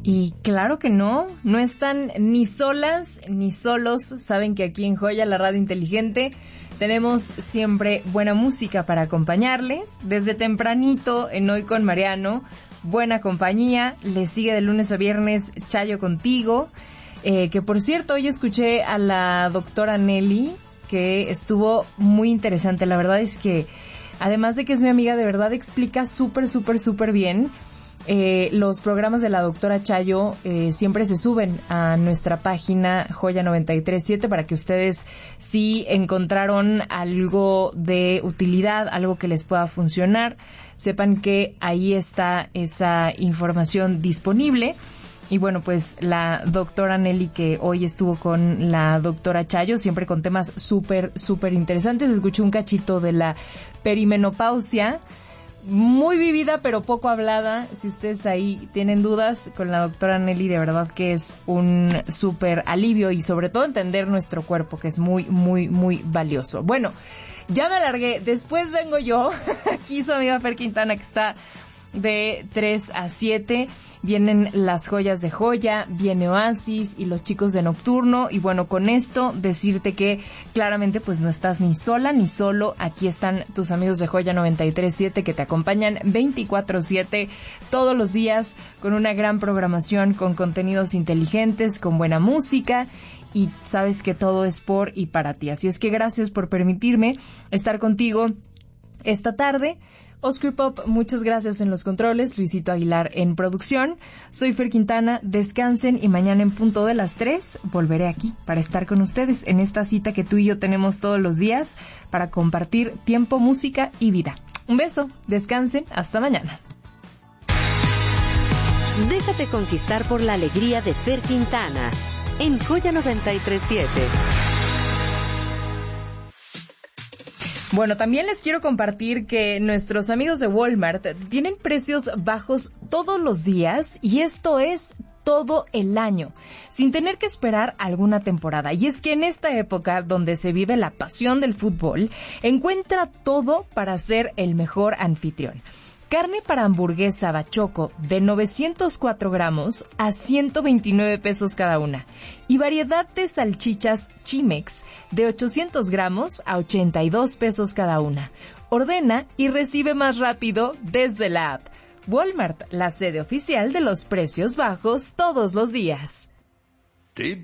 Y claro que no están ni solas ni solos. Saben que aquí en Joya, la radio inteligente, tenemos siempre buena música para acompañarles. Desde tempranito en Hoy con Mariano, buena compañía. Les sigue de lunes a viernes Chayo Contigo. Que por cierto, hoy escuché a la doctora Nelly, que estuvo muy interesante. La verdad es que, además de que es mi amiga, de verdad explica súper bien. Los programas de la doctora Chayo siempre se suben a nuestra página Joya 93.7 para que ustedes, si encontraron algo de utilidad, algo que les pueda funcionar, sepan que ahí está esa información disponible. Y bueno, pues la doctora Nelly, que hoy estuvo con la doctora Chayo, siempre con temas súper interesantes. Escuché un cachito de la perimenopausia, muy vivida pero poco hablada. Si ustedes ahí tienen dudas con la doctora Nelly, de verdad que es un súper alivio y sobre todo entender nuestro cuerpo, que es muy valioso. Bueno, ya me alargué. Después vengo yo, aquí su amiga Fer Quintana, que está de 3 a 7. Vienen las joyas de Joya, viene Oasis y los chicos de Nocturno. Y bueno, con esto decirte que claramente pues no estás ni sola ni solo. Aquí están tus amigos de Joya 93.7 que te acompañan 24/7 todos los días, con una gran programación, con contenidos inteligentes, con buena música. Y sabes que todo es por y para ti. Así es que gracias por permitirme estar contigo esta tarde. Oscar Pop, muchas gracias en los controles, Luisito Aguilar en producción. Soy Fer Quintana, descansen y mañana en punto de las 3 volveré aquí para estar con ustedes en esta cita que tú y yo tenemos todos los días para compartir tiempo, música y vida. Un beso, descansen, hasta mañana. Déjate conquistar por la alegría de Fer Quintana en Joya 93.7. Bueno, también les quiero compartir que nuestros amigos de Walmart tienen precios bajos todos los días y esto es todo el año, sin tener que esperar alguna temporada. Y es que en esta época donde se vive la pasión del fútbol, encuentra todo para ser el mejor anfitrión. Carne para hamburguesa Bachoco de 904 gramos a 129 pesos cada una. Y variedad de salchichas Chimex de 800 gramos a 82 pesos cada una. Ordena y recibe más rápido desde la app. Walmart, la sede oficial de los precios bajos todos los días.